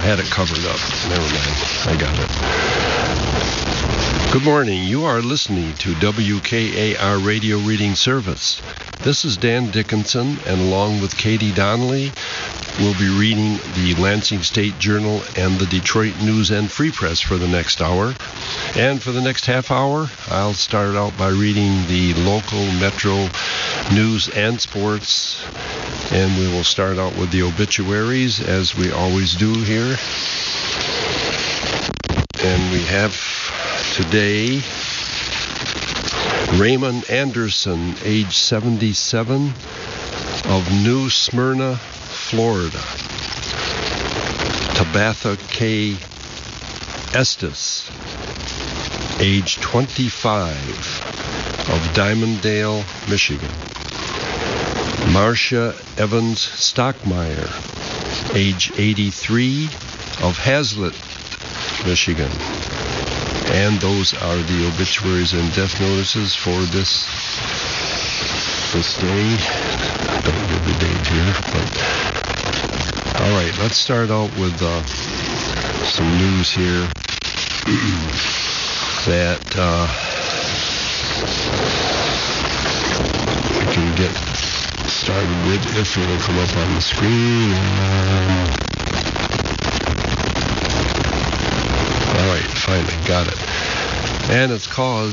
had it covered up. Never mind. I got it. Good morning. You are listening to WKAR Radio Reading Service. This is Dan Dickinson, and along with Katie Donnelly, we'll be reading the Lansing State Journal and the Detroit News and Free Press for the next hour. And for the next half hour, I'll start out by reading the local metro news and sports. And we will start out with the obituaries, as we always do here. And we have today Raymond Anderson, age 77, of New Smyrna, Florida. Tabitha K. Estes, age 25, of Diamonddale, Michigan. Marcia Evans Stockmeyer, age 83, of Hazlet, Michigan. And those are the obituaries and death notices for this day. Don't give the date here, but all right. Let's start out with some news here that we can get started with, if it'll come up on the screen. All right, finally got it. And it's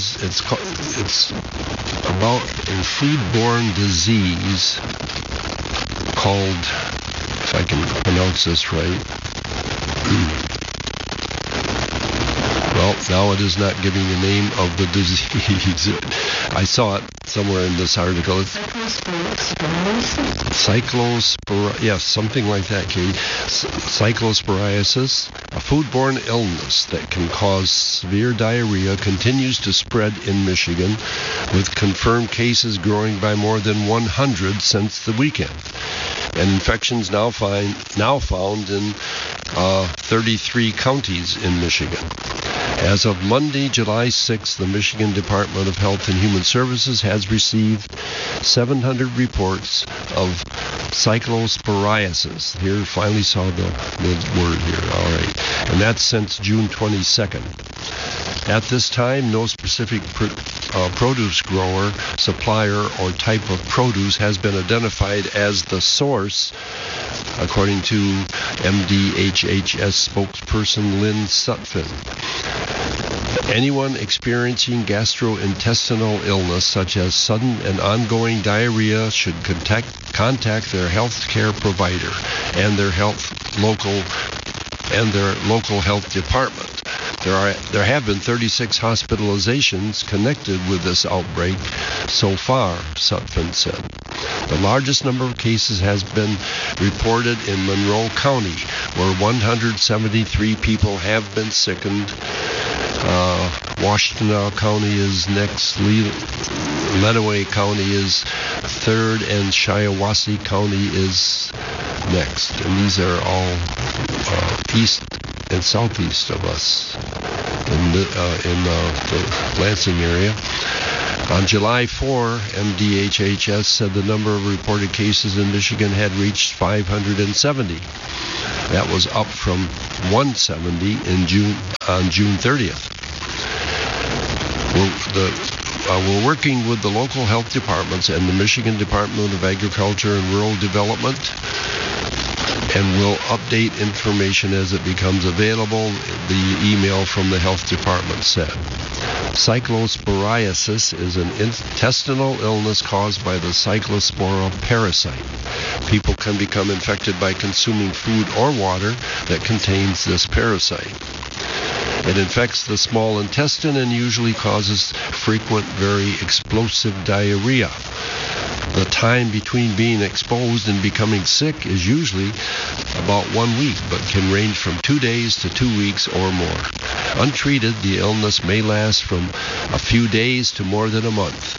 about a foodborne disease called, if I can pronounce this right, well, now it is not giving the name of the disease. I saw it somewhere in this article. Yes, something like that, Katie. Cyclosporiasis, a foodborne illness that can cause severe diarrhea, continues to spread in Michigan, with confirmed cases growing by more than 100 since the weekend. And infections now found in 33 counties in Michigan. As of Monday, July 6th, the Michigan Department of Health and Human Services has received 700 reports of cyclosporiasis. Here, finally saw the word here. All right. And that's since June 22nd. At this time, no specific produce grower, supplier, or type of produce has been identified as the source, according to MDHHS spokesperson Lynn Sutphin. Anyone experiencing gastrointestinal illness, such as sudden and ongoing diarrhea, should contact their health care provider and their local health department. There have been 36 hospitalizations connected with this outbreak so far, Sutphin said. The largest number of cases has been reported in Monroe County, where 173 people have been sickened. Washtenaw County is next, Lenawee County is third, and Shiawassee County is next. And these are all east and southeast of us in the Lansing area. On July 4, MDHHS said the number of reported cases in Michigan had reached 570. That was up from 170 on June 30th. We're working with the local health departments and the Michigan Department of Agriculture and Rural Development, and we'll update information as it becomes available, the email from the health department said. Cyclosporiasis is an intestinal illness caused by the Cyclospora parasite. People can become infected by consuming food or water that contains this parasite. It infects the small intestine and usually causes frequent, very explosive diarrhea. The time between being exposed and becoming sick is usually about 1 week, but can range from 2 days to 2 weeks or more. Untreated, the illness may last from a few days to more than a month.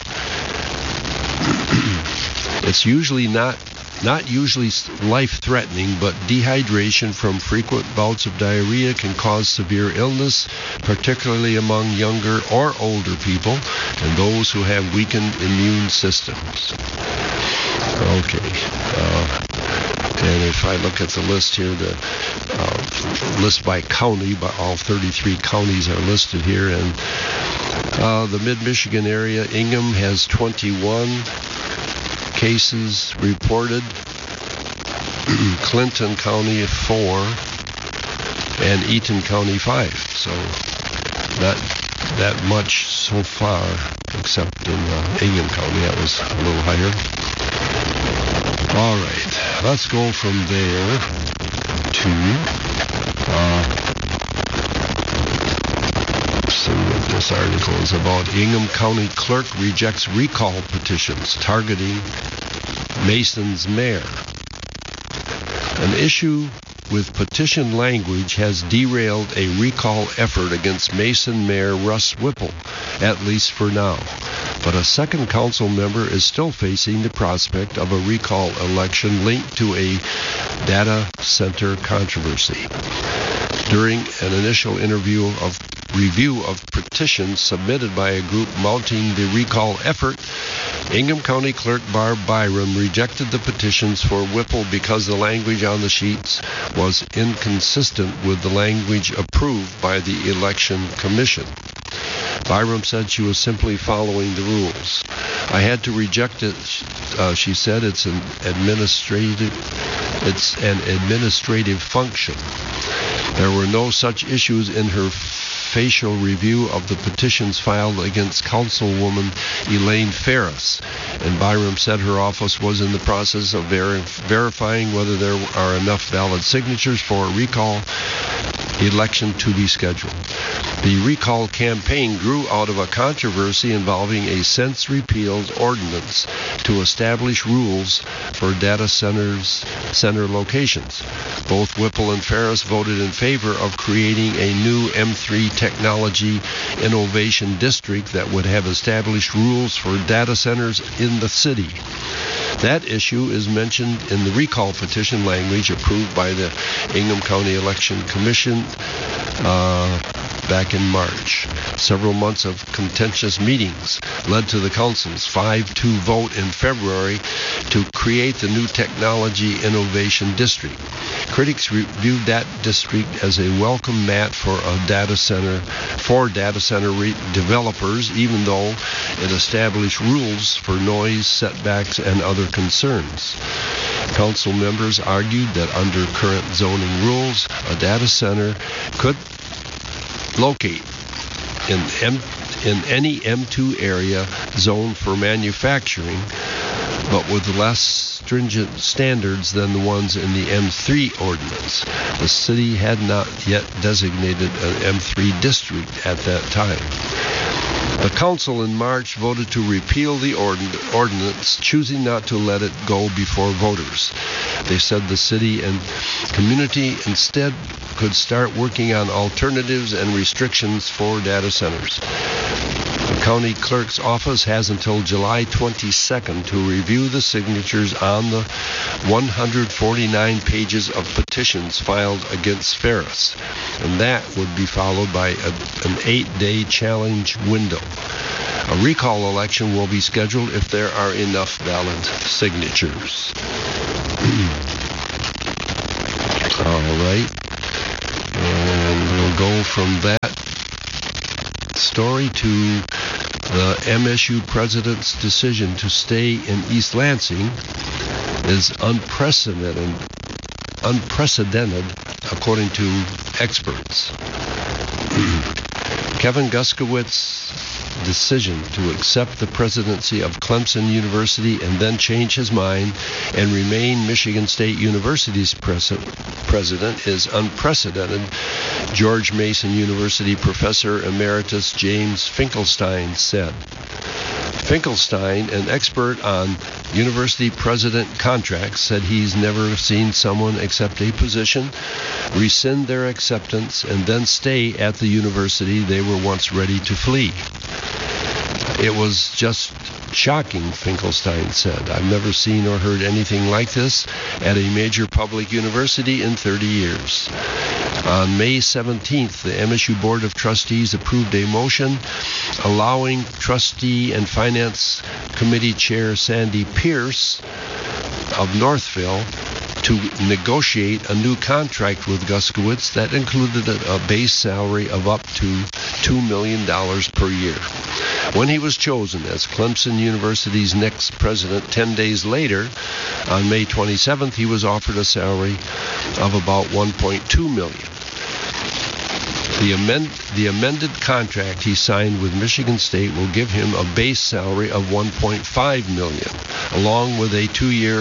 It's usually not usually life-threatening, but dehydration from frequent bouts of diarrhea can cause severe illness, particularly among younger or older people and those who have weakened immune systems. Okay. And if I look at the list here, the list by county, by all 33 counties are listed here. And the mid-Michigan area, Ingham has 21 cases reported. Clinton County 4, and Eaton County 5. So not that much so far, except in Ingham County. That was a little higher. All right, let's go from there to see what this article is about. Ingham County clerk rejects recall petitions targeting Mason's mayor. An issue with petition language has derailed a recall effort against Mason Mayor Russ Whipple, at least for now. But a second council member is still facing the prospect of a recall election linked to a data center controversy. During an initial review of petitions submitted by a group mounting the recall effort, Ingham County Clerk Barb Byram rejected the petitions for Whipple because the language on the sheets was inconsistent with the language approved by the Election Commission. Byram said she was simply following the rules. I had to reject it, she said. It's an administrative function. There were no such issues in her facial review of the petitions filed against Councilwoman Elaine Ferris, and Byram said her office was in the process of verifying whether there are enough valid signatures for a recall election to be scheduled. The recall campaign grew out of a controversy involving a since-repealed ordinance to establish rules for data center locations. Both Whipple and Ferris voted in favor of creating a new M3 Technology Innovation District that would have established rules for data centers in the city. That issue is mentioned in the recall petition language approved by the Ingham County Election Commission back in March. Several months of contentious meetings led to the council's 5-2 vote in February to create the new Technology Innovation District. Critics viewed that district as a welcome mat for data center developers, even though it established rules for noise, setbacks, and other concerns. Council members argued that under current zoning rules, a data center could locate in any M2 area zoned for manufacturing, but with less stringent standards than the ones in the M3 ordinance. The city had not yet designated an M3 district at that time. The council in March voted to repeal the ordinance, choosing not to let it go before voters. They said the city and community instead could start working on alternatives and restrictions for data centers. The county clerk's office has until July 22nd to review the signatures on the 149 pages of petitions filed against Ferris, and that would be followed by an 8-day challenge window. A recall election will be scheduled if there are enough valid signatures. All right. And we'll go from that story to the MSU president's decision to stay in East Lansing is unprecedented according to experts. Kevin Guskiewicz decision to accept the presidency of Clemson University and then change his mind and remain Michigan State University's president is unprecedented, George Mason University professor emeritus James Finkelstein said. Finkelstein, an expert on university president contracts, said he's never seen someone accept a position, rescind their acceptance, and then stay at the university they were once ready to flee. It was just shocking, Finkelstein said. I've never seen or heard anything like this at a major public university in 30 years. On May 17th, the MSU Board of Trustees approved a motion allowing Trustee and Finance Committee Chair Sandy Pierce of Northville to negotiate a new contract with Guskiewicz that included a base salary of up to $2 million per year. When he was chosen as Clemson University's next president 10 days later, on May 27th, he was offered a salary of about $1.2 million. The amended contract he signed with Michigan State will give him a base salary of $1.5 million, along with a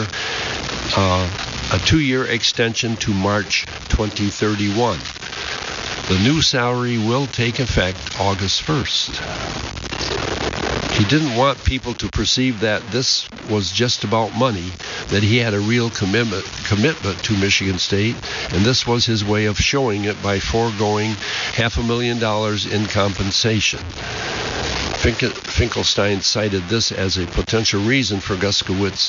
two-year extension to March 2031. The new salary will take effect August 1st. He didn't want people to perceive that this was just about money, that he had a real commitment to Michigan State, and this was his way of showing it by foregoing $500,000 in compensation. Finkelstein cited this as a potential reason Guskiewicz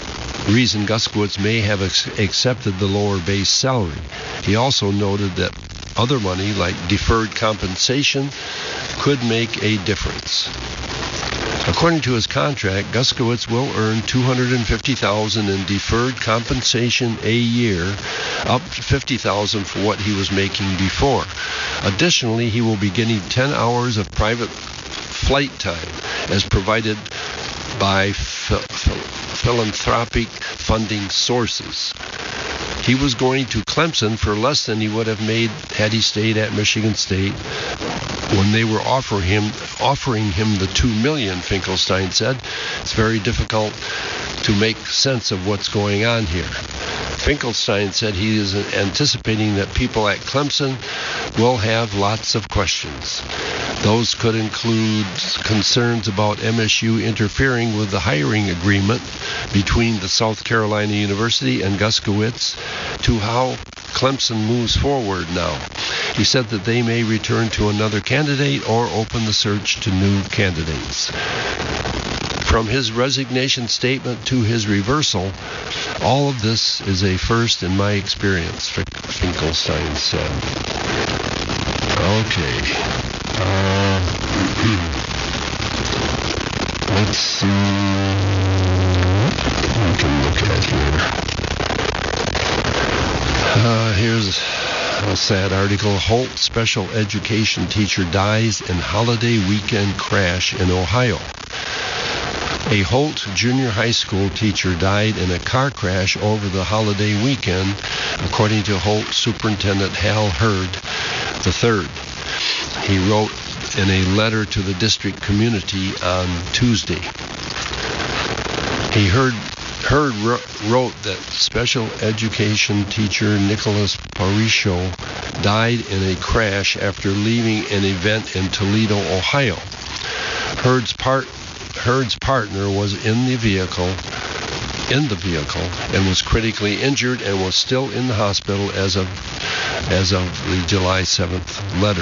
may have accepted the lower base salary. He also noted that other money, like deferred compensation, could make a difference. According to his contract, Guskiewicz will earn $250,000 in deferred compensation a year, up to $50,000 for what he was making before. Additionally, he will be getting 10 hours of private flight time, as provided by philanthropic funding sources. He was going to Clemson for less than he would have made had he stayed at Michigan State. When they were offering him the $2 million, Finkelstein said, it's very difficult to make sense of what's going on here. Finkelstein said he is anticipating that people at Clemson will have lots of questions. Those could include concerns about MSU interfering with the hiring agreement between the South Carolina University and Guskiewicz, to how Clemson moves forward now. He said that they may return to another candidate or open the search to new candidates. From his resignation statement to his reversal, all of this is a first in my experience, Finkelstein said. Okay. Let's see what we can look at here. Here's a sad article. Holt special education teacher dies in holiday weekend crash in Ohio. A Holt junior high school teacher died in a car crash over the holiday weekend, according to Holt Superintendent Hal Hurd III. He wrote in a letter to the district community on Tuesday. Hurd wrote that special education teacher Nicholas Parisho died in a crash after leaving an event in Toledo, Ohio. Hurd's partner was in the vehicle and was critically injured and was still in the hospital as of the July 7th letter.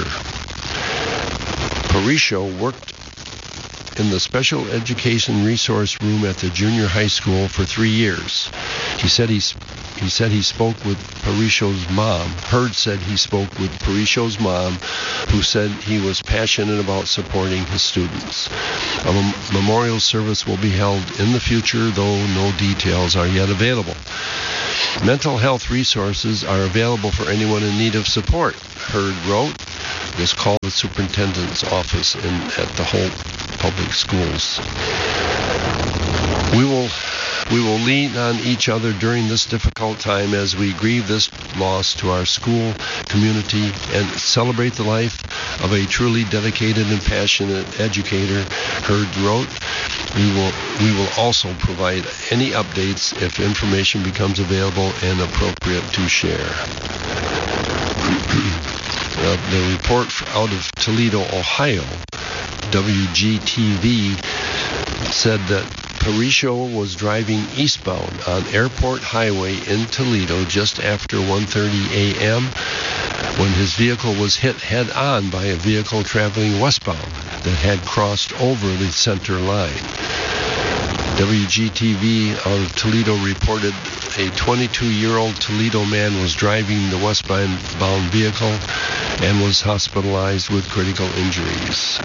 Parisho worked in the special education resource room at the junior high school for 3 years. He said he spoke with Parisho's mom. Hurd said he spoke with Parisho's mom, who said he was passionate about supporting his students. A memorial service will be held in the future, though no details are yet available. Mental health resources are available for anyone in need of support, Hurd wrote. Just call the superintendent's office at the Holt Public Schools. We will lean on each other during this difficult time as we grieve this loss to our school community and celebrate the life of a truly dedicated and passionate educator, Hurd wrote. We will also provide any updates if information becomes available and appropriate to share. The report out of Toledo, Ohio, WGTV, said that Parisho was driving eastbound on Airport Highway in Toledo just after 1:30 a.m. when his vehicle was hit head-on by a vehicle traveling westbound that had crossed over the center line. WGTV out of Toledo reported a 22-year-old Toledo man was driving the westbound vehicle and was hospitalized with critical injuries.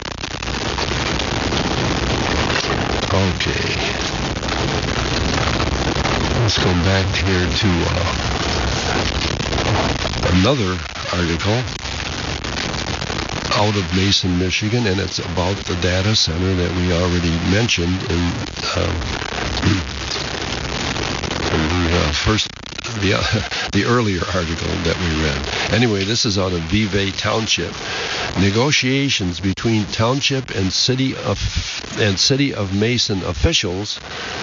Okay. Let's go back here to another article out of Mason, Michigan, and it's about the data center that we already mentioned in the earlier article that we read. Anyway, this is out of Vevay Township. Negotiations between township and city of Mason officials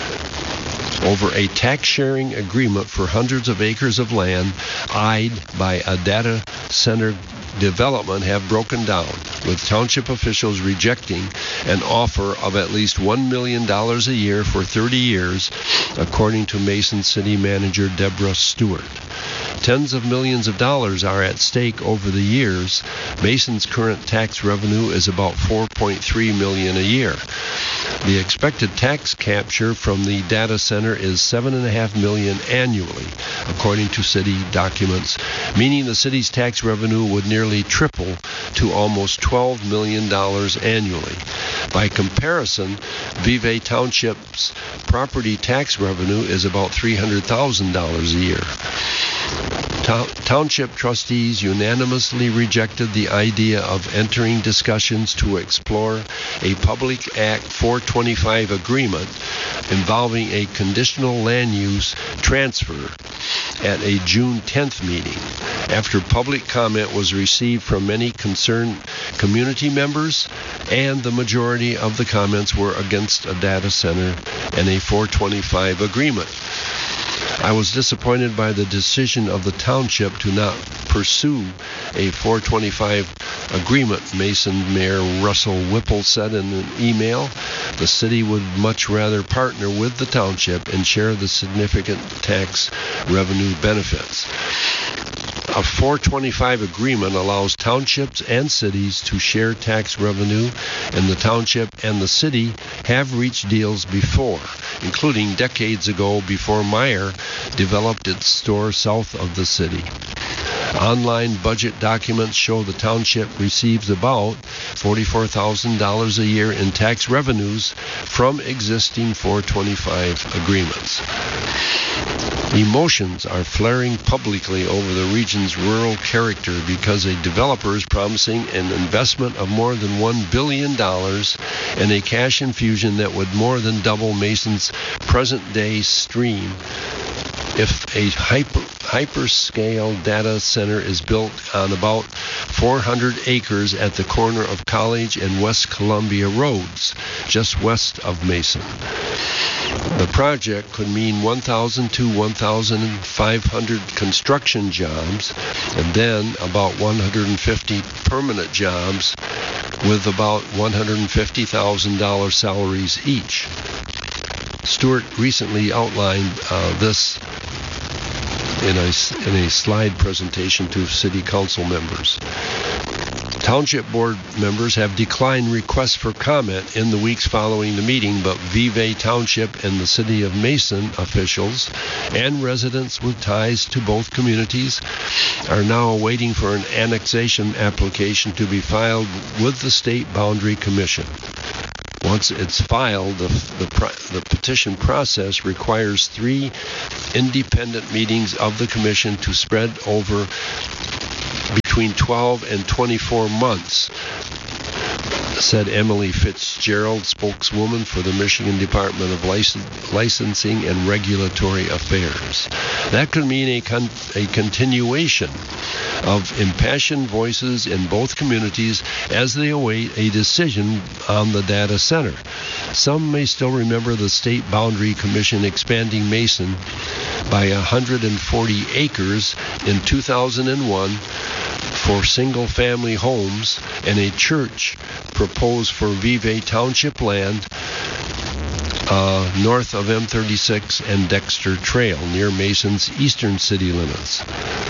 over a tax-sharing agreement for hundreds of acres of land eyed by a data center development have broken down, with township officials rejecting an offer of at least $1 million a year for 30 years, according to Mason City Manager Deborah Stewart. Tens of millions of dollars are at stake over the years. Mason's current tax revenue is about $4.3 million a year. The expected tax capture from the data center is $7.5 million annually, according to city documents, meaning the city's tax revenue would nearly triple to almost $12 million annually. By comparison, Vevay Township's property tax revenue is about $300,000 a year. Township trustees unanimously rejected the idea of entering discussions to explore a Public Act 425 agreement involving a conditional land use transfer at a June 10th meeting, after public comment was received from many concerned community members, and the majority of the comments were against a data center and a 425 agreement. I was disappointed by the decision of the township to not pursue a 425 agreement, Mason Mayor Russell Whipple said in an email. The city would much rather partner with the township and share the significant tax revenue benefits. A 425 agreement allows townships and cities to share tax revenue, and the township and the city have reached deals before, including decades ago before Meyer developed its store south of the city. Online budget documents show the township receives about $44,000 a year in tax revenues from existing 425 agreements. Emotions are flaring publicly over the region's rural character because a developer is promising an investment of more than $1 billion and a cash infusion that would more than double Mason's present-day stream if a hyperscale data center is built on about 400 acres at the corner of College and West Columbia Roads, just west of Mason. The project could mean 1,000 to 1,500 construction jobs, and then about 150 permanent jobs with about $150,000 salaries each. Stewart recently outlined this in a slide presentation to city council members. Township board members have declined requests for comment in the weeks following the meeting, but Vevay Township and the City of Mason officials and residents with ties to both communities are now waiting for an annexation application to be filed with the State Boundary Commission. Once it's filed, the petition process requires 3 independent meetings of the commission to spread over between 12 and 24 months, said Emily Fitzgerald, spokeswoman for the Michigan Department of Licensing and Regulatory Affairs. That could mean a continuation of impassioned voices in both communities as they await a decision on the data center. Some may still remember the State Boundary Commission expanding Mason by 140 acres in 2001 for single-family homes, and a church proposed for Vevay Township land north of M36 and Dexter Trail near Mason's eastern city limits.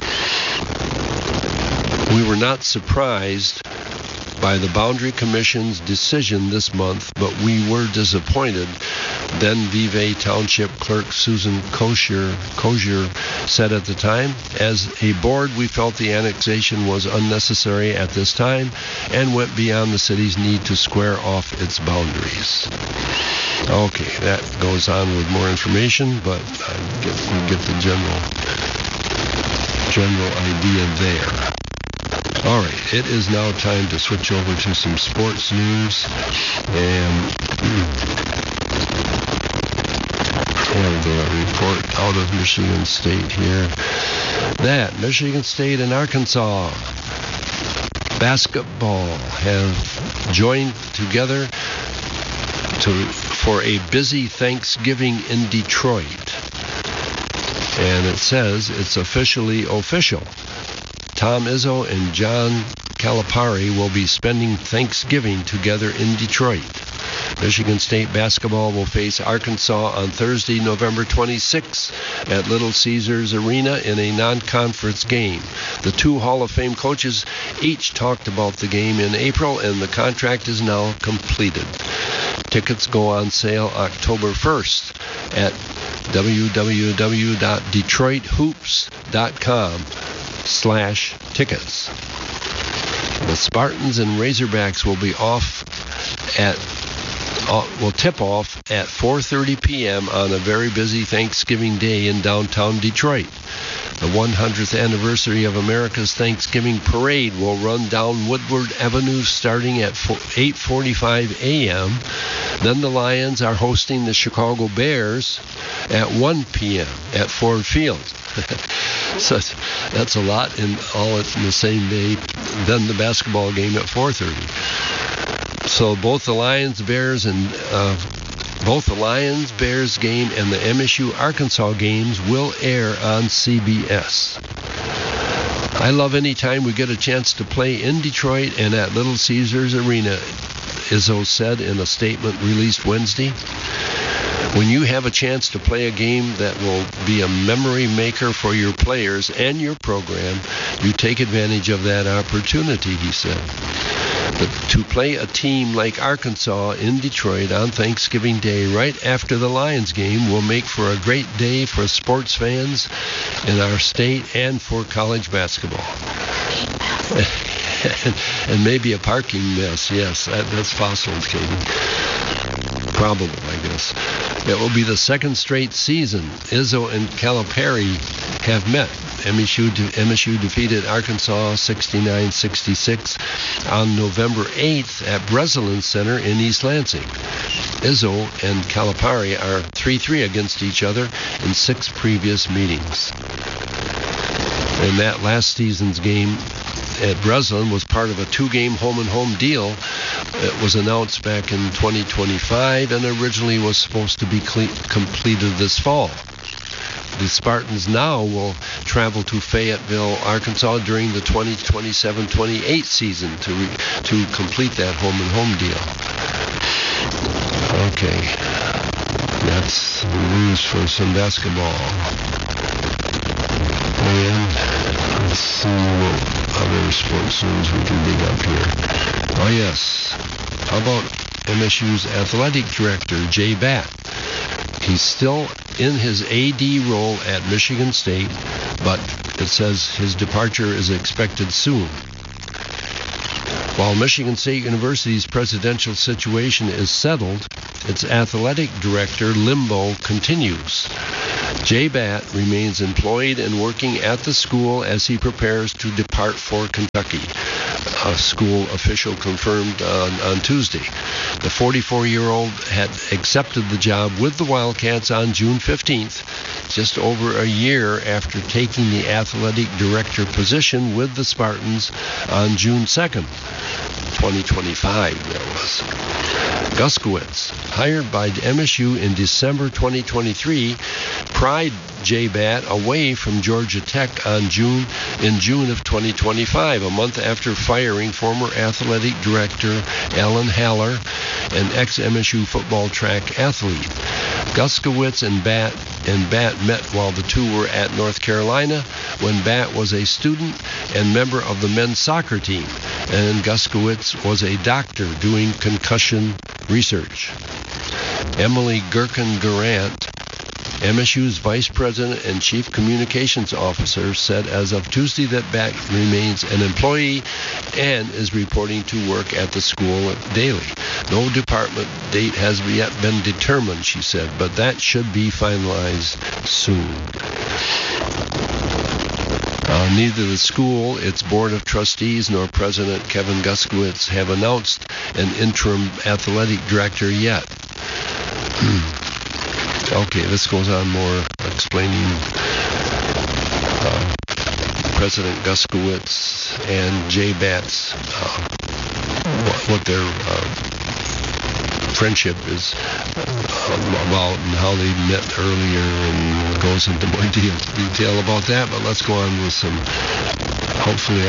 We were not surprised by the Boundary Commission's decision this month, but we were disappointed. Then Vevay Township Clerk Susan Kosher said at the time, as a board, we felt the annexation was unnecessary at this time and went beyond the city's need to square off its boundaries. Okay, that goes on with more information, but you get the general idea there. All right, it is now time to switch over to some sports news, and a report out of Michigan State here that Michigan State and Arkansas basketball have joined together for a busy Thanksgiving in Detroit. And it says it's officially official. Tom Izzo and John Calipari will be spending Thanksgiving together in Detroit. Michigan State basketball will face Arkansas on Thursday, November 26th at Little Caesars Arena in a non-conference game. The two Hall of Fame coaches each talked about the game in April, and the contract is now completed. Tickets go on sale October 1st at www.detroithoops.com/tickets. The Spartans and Razorbacks will tip off at 4:30 p.m. on a very busy Thanksgiving Day in downtown Detroit. The 100th anniversary of America's Thanksgiving Parade will run down Woodward Avenue starting at 8:45 a.m. Then the Lions are hosting the Chicago Bears at 1 p.m. at Ford Field. So that's a lot, in the same day. Then the basketball game at 4:30. So both the Lions Bears game and the MSU Arkansas games will air on CBS. I love any time we get a chance to play in Detroit and at Little Caesars Arena, Izzo said in a statement released Wednesday. When you have a chance to play a game that will be a memory maker for your players and your program, you take advantage of that opportunity, he said. But to play a team like Arkansas in Detroit on Thanksgiving Day right after the Lions game will make for a great day for sports fans in our state and for college basketball. And maybe a parking mess. Yes, that's possible, Katie. Probable, I guess. It will be the second straight season Izzo and Calipari have met. MSU defeated Arkansas 69-66 on November 8th at Breslin Center in East Lansing. Izzo and Calipari are 3-3 against each other in 6 previous meetings. And that last season's game at Breslin was part of a 2-game home-and-home deal. It was announced back in 2025 and originally was supposed to be completed this fall. The Spartans now will travel to Fayetteville, Arkansas during the 2027-28 season to complete that home-and-home deal. Okay, that's the news for some basketball. And let's see what other sports news we can dig up here. Oh yes, how about MSU's athletic director, Jay Batt? He's still in his AD role at Michigan State, but it says his departure is expected soon. While Michigan State University's presidential situation is settled, its athletic director limbo continues. Jay Batt remains employed and working at the school as he prepares to depart for Kentucky. A school official confirmed on Tuesday. The 44-year-old had accepted the job with the Wildcats on June 15th, just over a year after taking the athletic director position with the Spartans on June 2nd, 2025, that was. Guskowitz, hired by MSU in December 2023, pried Jay Batt away from Georgia Tech in June of 2025, a month after firing former athletic director Alan Haller, an ex-MSU football track athlete. Guskowitz and Batt met while the two were at North Carolina when Batt was a student and member of the men's soccer team, and Guskowitz was a doctor doing concussion research. Emily Gherkin-Garant, MSU's Vice President and Chief Communications Officer said as of Tuesday that Beck remains an employee and is reporting to work at the school daily. No department date has yet been determined, she said, but that should be finalized soon. Neither the school, its board of trustees, nor President Kevin Guskiewicz have announced an interim athletic director yet. Okay, this goes on more explaining President Guskiewicz and Jay Batts, what their friendship is about and how they met earlier, and goes into more detail about that. But let's go on with some, hopefully,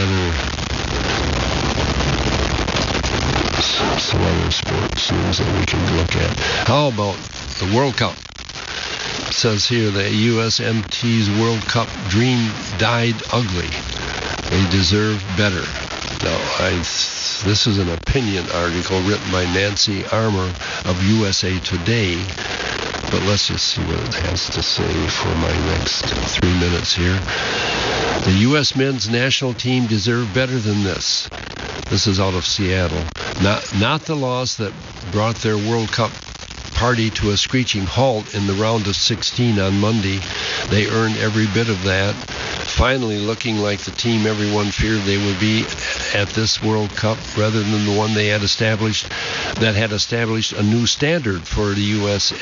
some other sports news that we can look at. How about the World Cup? It says here the USMT's World Cup dream died ugly. They deserve better. Now, this is an opinion article written by Nancy Armour of USA Today, but let's just see what it has to say for my next 3 minutes here. The U.S. men's national team deserved better than this. This is out of Seattle. Not the loss that brought their World Cup party to a screeching halt in the round of 16 on Monday. They earned every bit of that, finally looking like the team everyone feared they would be at this World Cup, rather than the one they had established a new standard for the U.S.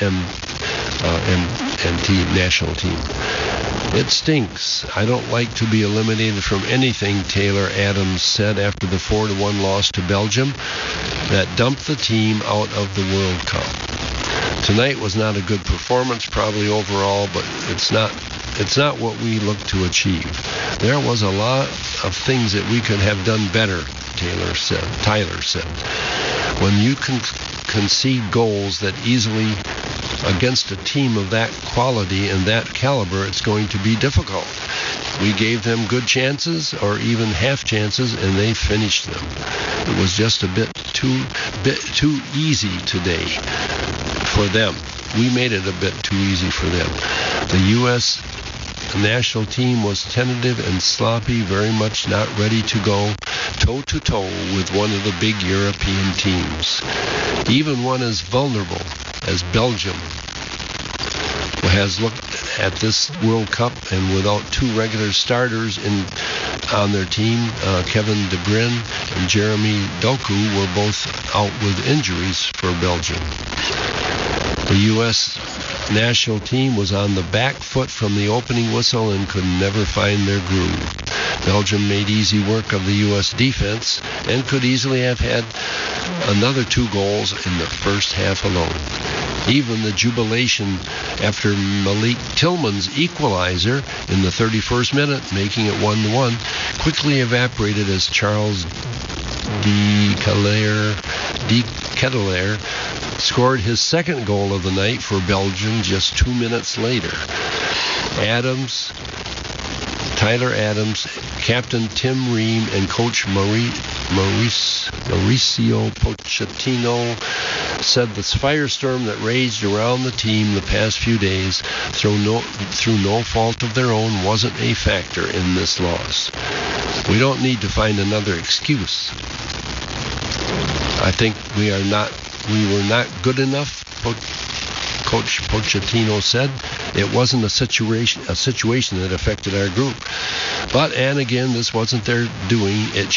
national team. It stinks. I don't like to be eliminated from anything, Taylor Adams said after the 4-1 loss to Belgium that dumped the team out of the World Cup. Tonight was not a good performance, probably overall, but it's not what we look to achieve. There was a lot of things that we could have done better, Tyler said. When you can concede goals that easily against a team of that quality and that caliber, it's going to be difficult. We gave them good chances, or even half chances, and they finished them. It was just a bit too easy today for them. We made it a bit too easy for them. The U.S. national team was tentative and sloppy, very much not ready to go toe-to-toe with one of the big European teams. Even one as vulnerable as Belgium has looked at this World Cup, and without two regular starters on their team, Kevin De Bruyne and Jeremy Doku were both out with injuries for Belgium. The U.S. national team was on the back foot from the opening whistle and could never find their groove. Belgium made easy work of the U.S. defense and could easily have had another 2 goals in the first half alone. Even the jubilation after Malik Tillman's equalizer in the 31st minute, making it 1-1, quickly evaporated as Charles de Ketelaere scored his second goal of the night for Belgium just 2 minutes later. Tyler Adams, Captain Tim Ream, and Coach Mauricio Pochettino said the firestorm that raged around the team the past few days, through no fault of their own, wasn't a factor in this loss. We don't need to find another excuse. I think we were not good enough, Coach Pochettino said. It wasn't a situation that affected our group. And again, this wasn't their doing. It